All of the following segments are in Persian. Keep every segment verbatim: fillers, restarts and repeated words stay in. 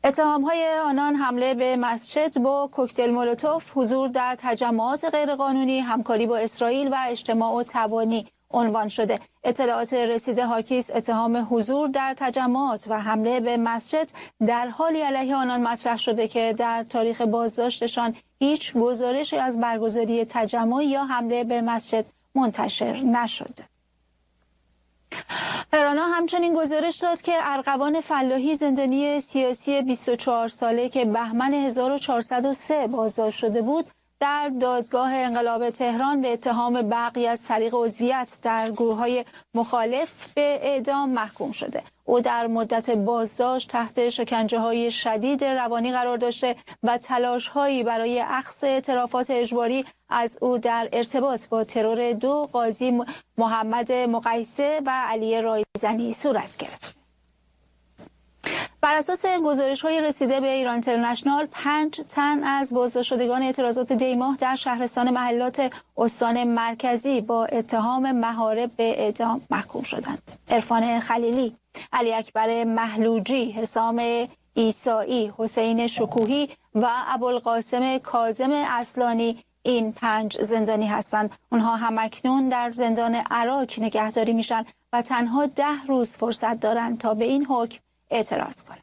اتهام‌های آنان حمله به مسجد با کوکتل مولوتوف، حضور در تجمعات غیرقانونی، همکاری با اسرائیل و اجتماع و تبانی عنوان شده. اطلاعات رسیده حاکیست اتهام حضور در تجمعات و حمله به مسجد در حالی علیه آنان مطرح شده که در تاریخ بازداشتشان هیچ گزارشی از برگزاری تجمع یا حمله به مسجد منتشر نشد. هرانا همچنین گزارش داد که ارغوان فلاحی، زندانی سیاسی بیست و چهار ساله که بهمن هزار و چهارصد و سه بازداشت شده بود، در دادگاه انقلاب تهران به اتهام بقی از طریق عضویت در گروه‌های مخالف به اعدام محکوم شده. او در مدت بازداشت تحت شکنجه‌های شدید روانی قرار داشته و تلاش‌هایی برای اخذ اعترافات اجباری از او در ارتباط با ترور دو قاضی محمد مقیسه و علی رایزنی صورت گرفت. بر اساس گزارش‌های رسیده به ایران اینترنشنال، پنج تن از بازداشتشدگان اعتراضات دیماه در شهرستان محلات استان مرکزی با اتهام محارب به اعدام محکوم شدند. عرفان خلیلی، علی اکبر محلوجی، حسام عیسایی، حسین شکوهی و ابوالقاسم کاظم اصلانی این پنج زندانی هستند. اونها همکنون در زندان عراق نگهداری میشن و تنها ده روز فرصت دارند تا به این حکم اعتراض کنند.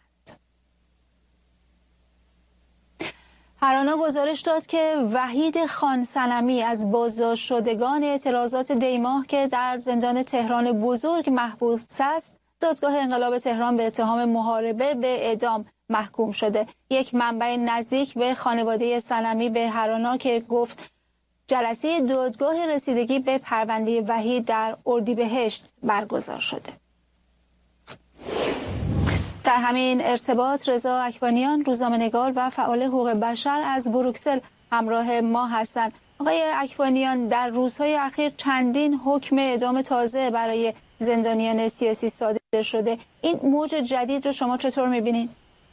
هرانا گزارش داد که وحید خان صنمی از بازداشت شدگان اعتراضات دیماه که در زندان تهران بزرگ محبوس است، دادگاه انقلاب تهران به اتهام محاربه به اعدام محکوم شده. یک منبع نزدیک به خانواده صنمی به هرانا که گفت جلسه دادگاه رسیدگی به پرونده وحید در اردیبهشت برگزار شده. در همین ارتباط رضا اکوانیان، روزنامه‌نگار و فعال حقوق بشر از بروکسل همراه ما هستند. آقای اکوانیان، در روزهای اخیر چندین حکم اعدام تازه برای زندانیان سیاسی صادر شده. این موج جدید رو شما چطور می‌بینید؟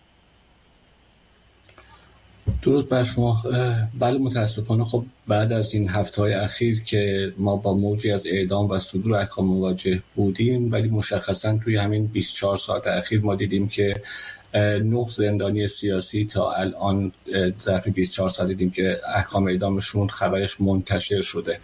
درود بر شما. بله، متاسفانه خب بعد از این هفته‌های اخیر که ما با موجی از اعدام و صدور احکام مواجه بودیم، ولی مشخصا توی همین بیست و چهار ساعت اخیر ما دیدیم که نه زندانی سیاسی تا الان ظرف بیست و چهار ساعت دیدیم که احکام اعدامشون خبرش منتشر شده.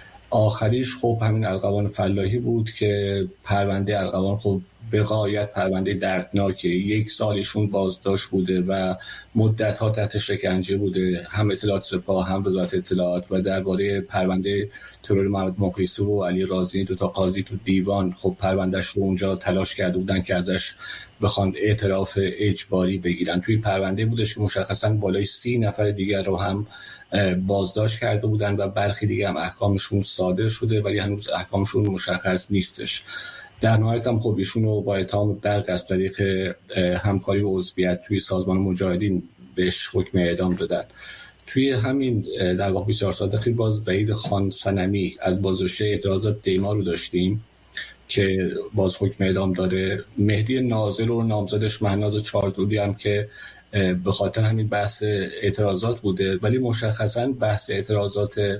آخریش خب همین ارغوان فلاحی بود که پرونده ارغوان خب به غایت پرونده دردناکه. یک سالشون بازداشت بوده و مدت‌ها تحت شکنجه بوده، هم اطلاعات سپاه هم وزارت اطلاعات. و درباره پرونده ترور محمد مقیسه و علی رازی، دو تا قاضی تو دیوان خب پروندهش رو اونجا تلاش کرده بودن که ازش بخوان اعتراف اجباری بگیرن. توی پرونده بودش که مشخصاً بالای سی نفر دیگر رو هم بازداشت کرده بودن و برخی دیگه هم احکامشون صادر شده، ولی هنوز احکامشون مشخص نیستش. در نهایت هم خب ایشون رو با اتهام برق از طریق همکاری و عضویت توی سازمان مجاهدین بهش حکم اعدام دادن. توی همین در واقع بیست و چهار ساعت اخیر باز وحید خان صنمی از بازداشت اعتراضات دیما رو داشتیم که باز حکم اعدام داره. مهدی ناظر و نامزدش مهناز چهاردودی هم که به خاطر همین بحث اعتراضات بوده، ولی مشخصاً بحث اعتراضات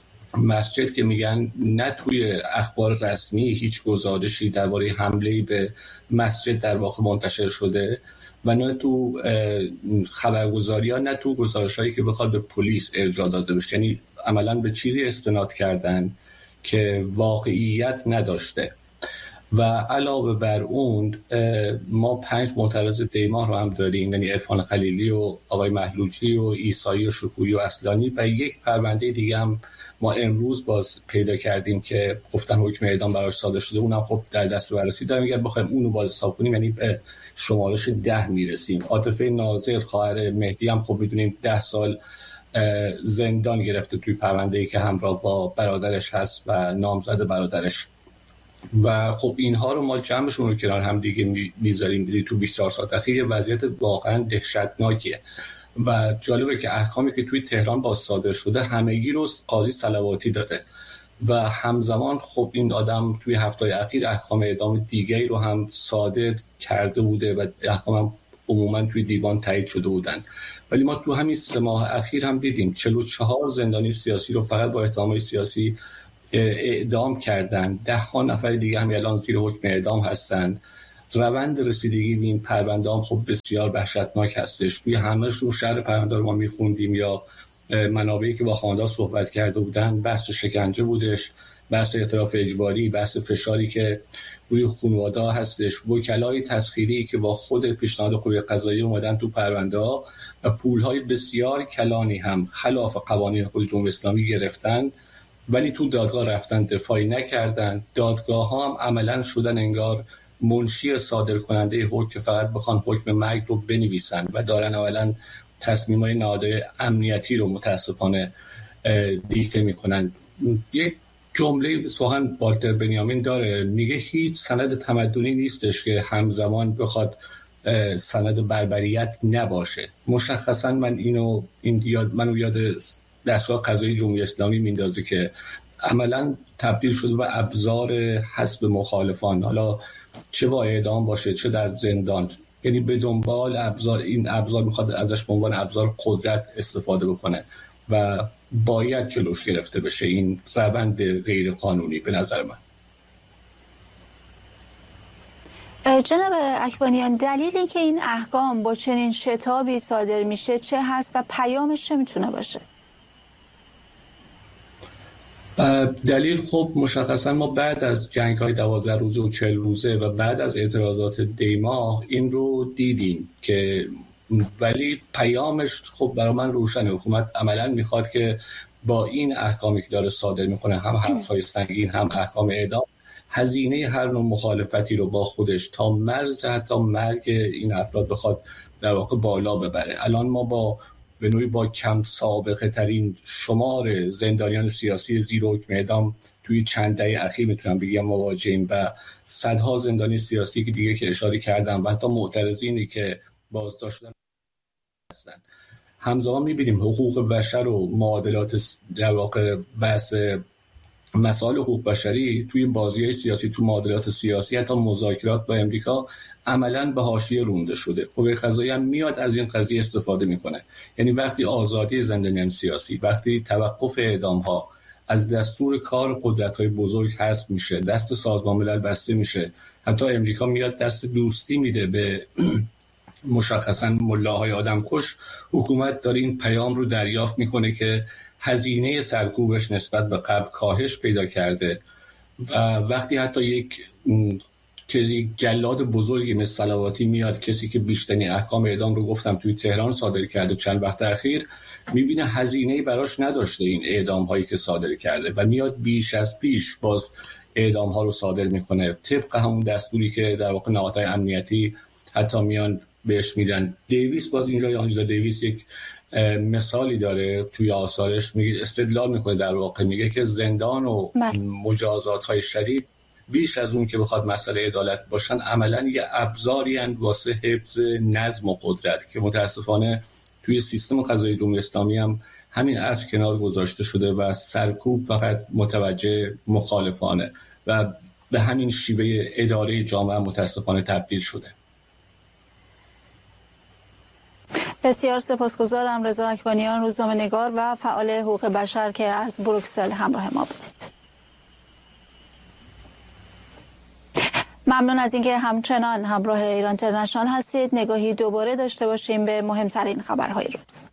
مسجد که میگن نه توی اخبار رسمی هیچ گزارشی درباره حمله‌ای به مسجد در واقع منتشر شده و نه تو خبرگزاری‌ها نه تو گزارش‌هایی که بخواد به پلیس ارجاع داده بشه. یعنی عملاً به چیزی استناد کردن که واقعیت نداشته. و علاوه بر اون ما پنج معترض دیماه رو هم داریم، یعنی عرفان خلیلی و آقای محلوجی و عیسایی و شکوهی و اصلانی. و یک پرونده دیگه هم ما امروز باز پیدا کردیم که گفتن حکم اعدام براش صادر شده، اونم خب در دست بررسی داریم. اگر بخوایم اونو باز حساب کنیم یعنی به شمارش ده میرسیم. عاطفه ناظر خواهر مهدی هم خب میدونیم ده سال زندان گرفته توی پرونده‌ای که همراه با برادرش هست و نامزد برادرش. و خب اینها رو ما جمعشون رو کنار هم دیگه میذاریم دیدی تو بیست و چهار ساعت اخیر وضعیت واقعا دهشتناکیه. و جالبه که احکامی که توی تهران باز صادر شده همگی رو قاضی صلواتی داده و همزمان خب این آدم توی هفته‌های اخیر احکام اعدام دیگری رو هم صادر کرده بوده و احکام هم عموما توی دیوان تایید شده بودن. ولی ما تو همین سه ماه اخیر هم دیدیم چهل و چهار زندانی سیاسی رو فقط با اتهامات سیاسی اعدام کردن. ده ها نفر دیگه هم الان زیر حکم اعدام هستن. روند رسیدگی به این پرونده هم خب بسیار وحشتناک هستش. توی همه‌شون شهر پرونده رو ما میخوندیم یا منابعی که با خانواده صحبت کرده بودن، بحث شکنجه بودش، بحث اعتراف اجباری، بحث فشاری که روی خانواده هستش، وکلای تسخیری که با خود پیشنهاد قوه قضاییه اومدن تو پرونده ها و پولهای بسیار کلانی هم خلاف قوانین خود جمهوری اسلامی گرفتن، ولی تو دادگاه رفتن دفاعی نکردن. دادگاه ها هم عملا شدن انگار منشی صادر کننده حکم که فقط بخوان حکم مرگ رو بنویسن و دارن عملا تصمیم‌های نهادهای امنیتی رو متاسفانه دیکته میکنن. یک جمله سخن والتر بنیامین داره، میگه هیچ سند تمدنی نیستش که همزمان بخواد سند بربریت نباشه. مشخصا من اینو این یاد منو یاد دستگاه قضایی جمهوری اسلامی میندازه که عملا تبدیل شده به ابزار حسب مخالفان، حالا چه با اعدام باشه چه در زندان، یعنی به دنبال ابزار این ابزار میخواد ازش به عنوان ابزار قدرت استفاده بکنه و باید جلوش گرفته بشه این روند غیر قانونی. به نظر من جناب اکبانیان، دلیل این که این احکام با چنین شتابی صادر میشه چه هست و پیامش چه میتونه باشه؟ دلیل خب مشخصا ما بعد از جنگ های دوازده روزه و چهل روزه و بعد از اعتراضات دیما این رو دیدیم که، ولی پیامش خب برای من روشنه. حکومت عملا میخواد که با این احکامی که داره صادر میکنه، هم حبس‌های سنگین هم احکام اعدام، هزینه هر نوع مخالفتی رو با خودش تا مرز حتی مرگ این افراد بخواد در واقع بالا ببره. الان ما با به نوعی با کم سابقه ترین شمار زندانیان سیاسی زیر حکم اعدام توی چند دهه اخیر میتونم بگم مواجهیم و صدها زندانی سیاسی که دیگه که اشاره کردم و حتی معترضینی که بازداشت شدن هستن. همزمان میبینیم حقوق بشر و معادلات در واقع بحث مسائل حقوق بشری توی بازی‌های سیاسی، تو معادلات سیاسی، حتی مذاکرات با امریکا عملاً به حاشیه رونده شده. قوه قضاییه هم میاد از این قضیه استفاده میکنه. یعنی وقتی آزادی زندانیان سیاسی، وقتی توقف اعدام‌ها از دستور کار قدرت‌های بزرگ حذف میشه، دست سازمان ملل بسته میشه، حتی امریکا میاد دست دوستی میده به مشخصاً ملاهای آدمکش، حکومت داره این پیام رو دریافت میکنه که هزینه سرکوبش نسبت به قبل کاهش پیدا کرده و وقتی حتی یک که یک جلاد بزرگی مثل صلواتی میاد، کسی که بیشترین احکام اعدام رو گفتم توی تهران صادر کرده چند وقت اخیر، میبینه هزینه‌ای براش نداشته این اعدام هایی که صادر کرده و میاد بیش از پیش باز اعدام ها رو صادر میکنه طبق همون دستوری که در واقع نهادهای امنیتی حتی میان بهش میدن. دیویس باز اینجا آنجلا دیویس یک مثالی داره توی آثارش، میگه استدلال میکنه در واقع، میگه که زندان و مجازات های شدید بیش از اون که بخواد مسئله عدالت باشن عملا یه ابزاری اند واسه حفظ نظم و قدرت که متاسفانه توی سیستم قضایی جمهوری اسلامی هم همین از کنار گذاشته شده و سرکوب فقط متوجه مخالفانه و به همین شیوه اداره جامعه متاسفانه تبدیل شده. بسیار سپاسگزارم. رضا اکبانیان، روزنامه‌نگار و فعال حقوق بشر که از بروکسل همراه ما بودید. ممنون از اینکه همچنان همراه ایران اینترنشنال هستید. نگاهی دوباره داشته باشیم به مهمترین خبرهای روز.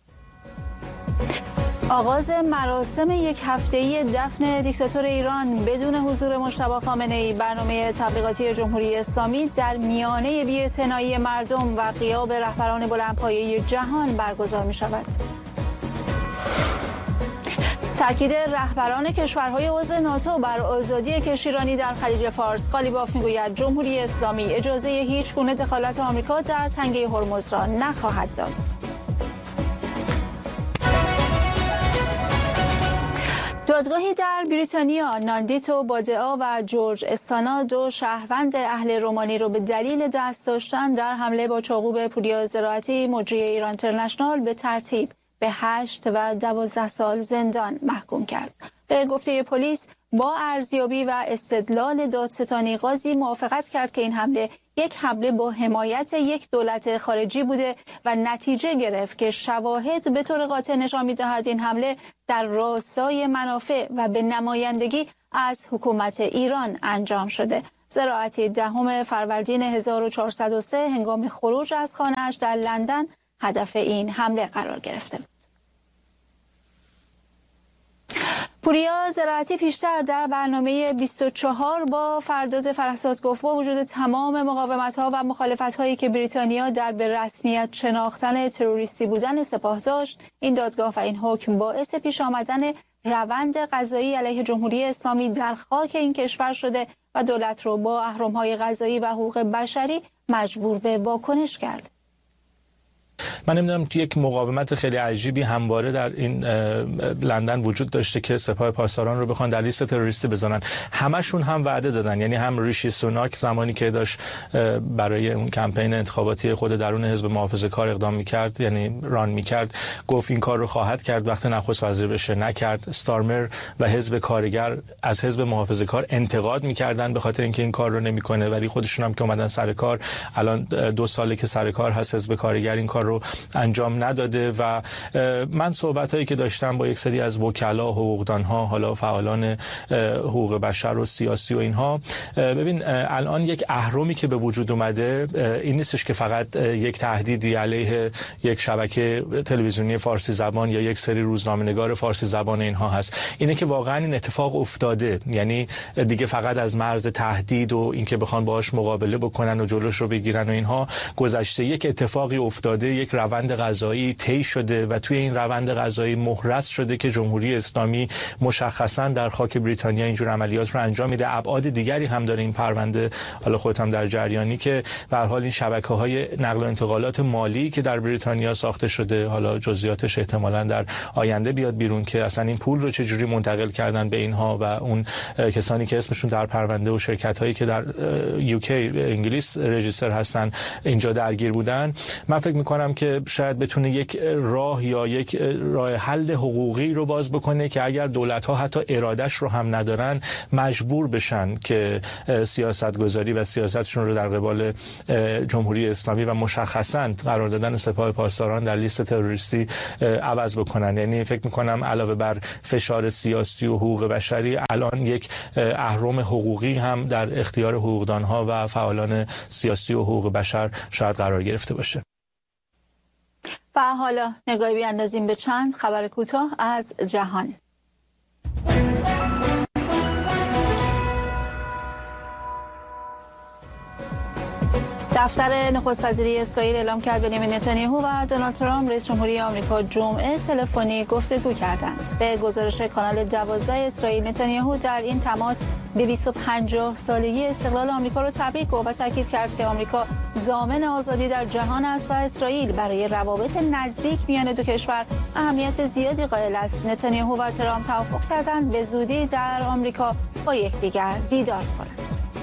آغاز مراسم یک هفته‌ای دفن دیکتاتور ایران بدون حضور مجتبی خامنه‌ای، برنامه تبلیغاتی جمهوری اسلامی در میانه بی‌اعتنایی مردم و غیاب رهبران بلندپایه جهان برگزار می‌شود. تاکید رهبران کشورهای عضو ناتو بر آزادی کشتیرانی در خلیج فارس. قالیباف میگوید جمهوری اسلامی اجازه هیچ گونه دخالت آمریکا در تنگه هرمز را نخواهد داد. دادگاهی در بریتانیا ناندیتو بادعا و جورج استانا، دو شهروند اهل رومانی، رو به دلیل دست داشتن در حمله با چاقو به پوریا زراعتی مجری ایران اینترنشنال به ترتیب به هشت و دوازده سال زندان محکوم کرد. به گفته پلیس با ارزیابی و استدلال دادستانی، قاضی موافقت کرد که این حمله یک حمله با حمایت یک دولت خارجی بوده و نتیجه گرفت که شواهد به طور قاطع نشان می‌دهد این حمله در راستای منافع و به نمایندگی از حکومت ایران انجام شده. زراعتی دهم فروردین هزار و چهارصد و سه هنگام خروج از خانه‌اش در لندن هدف این حمله قرار گرفته بود. پوریا زراعتی پیشتر در برنامه بیست و چهار با فرداد فرهزاد گفت با وجود تمام مقاومت‌ها و مخالفت‌هایی که بریتانیا در به رسمیت شناختن تروریستی بودن سپاه داشت، این دادگاه و این حکم باعث پیش آمدن روند قضایی علیه جمهوری اسلامی در خاک این کشور شده و دولت رو با اهرم‌های قضایی و حقوق بشری مجبور به واکنش کرد. من نمیدونم یک مقاومت خیلی عجیبی همواره در این لندن وجود داشته که سپاه پاسداران رو بخوان در لیست تروریستی بزنن. همشون هم وعده دادن، یعنی هم ریشی سوناک زمانی که داشت برای اون کمپین انتخاباتی خود درون حزب محافظه‌کار اقدام می‌کرد، یعنی ران می‌کرد، گفت این کار رو خواهد کرد، وقت نخست وزیر بشه نکرد. استارمر و حزب کارگر از حزب محافظه‌کار انتقاد می‌کردن به خاطر اینکه این کار رو نمی‌کنه، ولی خودشون هم که اومدن سر کار، الان دو ساله که سر کار هست حزب کارگر این کار رو انجام نداده. و من صحبت‌هایی که داشتم با یک سری از وکلا، حقوقدان‌ها، حالا فعالان حقوق بشر و سیاسی و اینها، ببین الان یک اهرمی که به وجود اومده این نیستش که فقط یک تهدیدی علیه یک شبکه تلویزیونی فارسی زبان یا یک سری روزنامه‌نگار فارسی زبان اینها هست، اینه که واقعا این اتفاق افتاده، یعنی دیگه فقط از مرز تهدید و اینکه بخوان باهاش مقابله بکنن و جلوش رو بگیرن و اینها گذشته. یک اتفاقی افتاده، یک روند قضایی طی شده و توی این روند قضایی مهرس شده که جمهوری اسلامی مشخصا در خاک بریتانیا اینجور عملیات رو انجام میده. ابعاد دیگری هم داره این پرونده، حالا خودت هم در جریانی، که به هر حال این شبکه‌های نقل و انتقالات مالی که در بریتانیا ساخته شده، حالا جزئیاتش احتمالاً در آینده بیاد بیرون، که اصلا این پول رو چجوری منتقل کردن به اینها و اون کسانی که اسمشون در پرونده و شرکت‌هایی که در یوکی انگلیس رجیستر هستن اینجا درگیر بودن. من فکر می‌کنم که شاید بتونه یک راه یا یک راه حل حقوقی رو باز بکنه که اگر دولت‌ها حتی ارادش رو هم ندارن مجبور بشن که سیاستگذاری و سیاستشون رو در قبال جمهوری اسلامی و مشخصاً قرار دادن سپاه پاسداران در لیست تروریستی عوض بکنن. یعنی فکر می‌کنم علاوه بر فشار سیاسی و حقوق بشری، الان یک اهرم حقوقی هم در اختیار حقوقدان‌ها و فعالان سیاسی و حقوق بشر شاید قرار گرفته باشه. و حالا نگاهی بیاندازیم به چند خبر کوتاه از جهان. دفتر نخست وزیری اسرائیل اعلام کرد بنیامین نتانیاهو و دونالد ترامپ رئیس جمهوری آمریکا جمعه تلفنی گفتگو کردند. به گزارش کانال دوازده اسرائیل، نتانیاهو در این تماس به بیست و پنج سالگی استقلال آمریکا را تبریک گفت و تاکید کرد که آمریکا ضامن آزادی در جهان است و اسرائیل برای روابط نزدیک میان دو کشور اهمیت زیادی قائل است. نتانیاهو و ترامپ توافق کردند به زودی در آمریکا با یکدیگر دیدار کنند.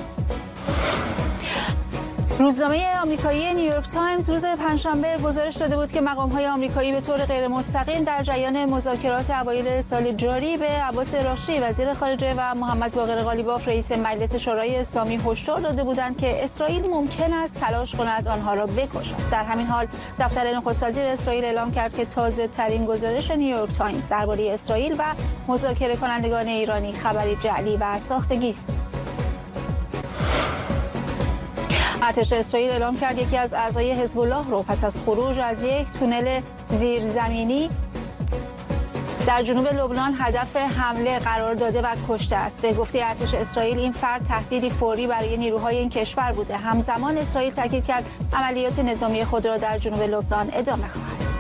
روزنامه آمریکایی نیویورک تایمز روز پنجشنبه گزارش داده بود که مقام‌های آمریکایی به طور غیر مستقیم در جریان مذاکرات اوایل سال جاری به عباس راشی وزیر خارجه و محمد باقر غالیباف رئیس مجلس شورای اسلامی هشدار داده بودند که اسرائیل ممکن است تلاش کند آنها را بکشد. در همین حال دفتر نخست وزیر اسرائیل اعلام کرد که تازه‌ترین گزارش نیویورک تایمز درباره اسرائیل و مذاکره کنندگان ایرانی خبری جعلی و ساختگی است. ارتش اسرائیل اعلام کرد یکی از اعضای حزب الله رو پس از خروج از یک تونل زیرزمینی در جنوب لبنان هدف حمله قرار داده و کشته است. به گفته ارتش اسرائیل این فرد تهدیدی فوری برای نیروهای این کشور بوده. همزمان اسرائیل تاکید کرد عملیات نظامی خود را در جنوب لبنان ادامه خواهد داد.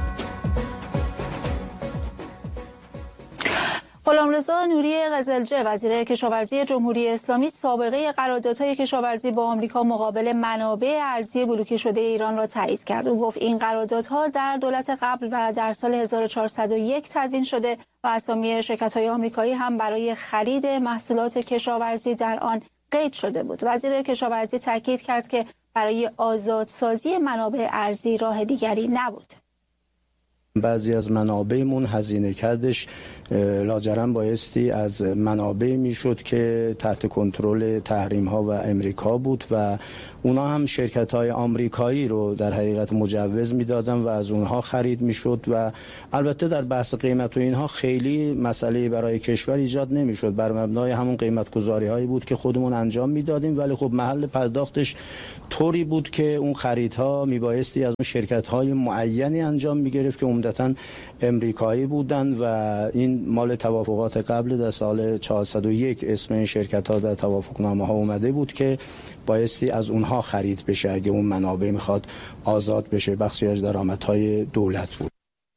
غلامرضا نوری قزلجه وزیر کشاورزی جمهوری اسلامی سابقه قراردادهای کشاورزی با آمریکا مقابل منابع ارزی بلوکه شده ایران را تایید کرد. او گفت این قراردادها در دولت قبل و در سال هزار و چهارصد و یک تدوین شده و اسامی شرکت‌های آمریکایی هم برای خرید محصولات کشاورزی در آن قید شده بود. وزیر کشاورزی تاکید کرد که برای آزادسازی منابع ارزی راه دیگری نبود. بعضی از منابعمون هزینه کردش لاجرم بایستی از منابع میشد که تحت کنترل تحریم ها و امریکا بود و اونا هم شرکت های آمریکایی رو در حقیقت مجوز میدادن و از اونها خرید میشد و البته در بحث قیمت و اینها خیلی مسئله برای کشور ایجاد نمیشد، بر مبنای همون قیمت گذاری هایی بود که خودمون انجام میدادیم، ولی خب محل پرداختش طوری بود که اون خریدها میبایستی از اون شرکت های معینی انجام میگرفت که عمدتاً امریکایی بودن و این مال توافقات قبل در سال چهارصد و یک اسم این شرکت ها در توافقنامه ها اومده بود که بایستی از اونها خرید بشه اگه اون منابع میخواد آزاد بشه، بخشی از درآمدهای دولت بود.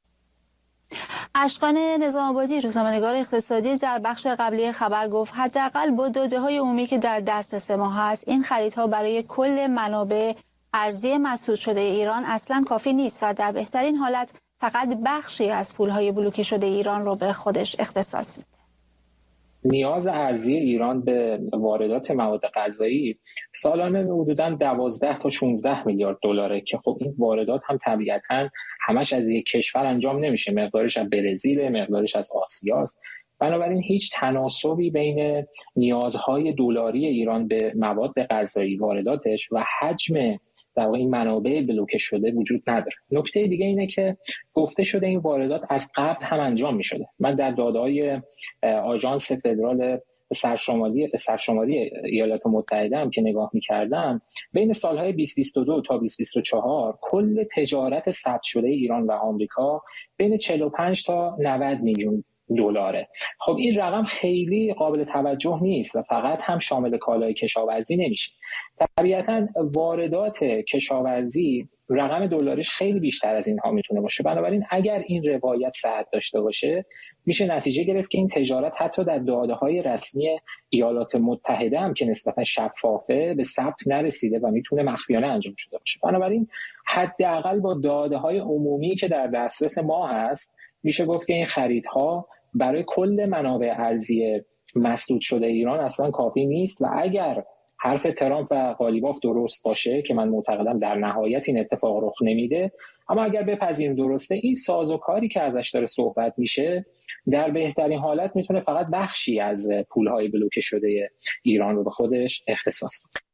اشکان نظام آبادی، روزنامه‌نگار اقتصادی، در بخش قبلی خبر گفت حداقل با داده‌های عمومی که در دسترس ما هست این خریدها برای کل منابع ارزی مسدود شده ایران اصلا کافی نیست و در بهترین حالت فقط بخشی از پولهای بلوکه شده ایران رو به خودش اختصاص میده. نیاز ارزی ایران به واردات مواد غذایی سالانه حدوداً دوازده تا شانزده میلیارد دلاره که خب این واردات هم طبیعتاً همش از یک کشور انجام نمیشه، مقدارش از برزیل، مقدارش از آسیاست. بنابراین هیچ تناسبی بین نیازهای دلاری ایران به مواد غذایی وارداتش و حجم در واقع این منابع بلوکه شده وجود نداره. نکته دیگه اینه که گفته شده این واردات از قبل هم انجام می شده. من در داده‌های آژانس فدرال سرشماری سرشماری ایالات متحده هم که نگاه می‌کردم، بین سالهای بیست بیست و دو تا بیست بیست و چهار کل تجارت ثبت شده ایران و آمریکا بین چهل و پنج تا نود میلیون دلاره. خب این رقم خیلی قابل توجه نیست و فقط هم شامل کالای کشاورزی نمیشه. طبیعتاً واردات کشاورزی رقم دلاریش خیلی بیشتر از اینها میتونه باشه. بنابراین اگر این روایت صحت داشته باشه میشه نتیجه گرفت که این تجارت حتی در داده‌های رسمی ایالات متحده هم که نسبتا شفافه به ثبت نرسیده و میتونه مخفیانه انجام شده باشه. بنابراین حداقل با داده‌های عمومی که در دسترس ما هست میشه گفت که این خریدها برای کل منابع ارزی مسدود شده ایران اصلا کافی نیست و اگر حرف ترامپ و قالیباف درست باشه که من معتقدم در نهایت این اتفاق رخ نمیده، اما اگر بپذیریم درسته، این سازوکاری که ازش داره صحبت میشه در بهترین حالت میتونه فقط بخشی از پولهای بلوکه شده ایران رو به خودش اختصاص بده.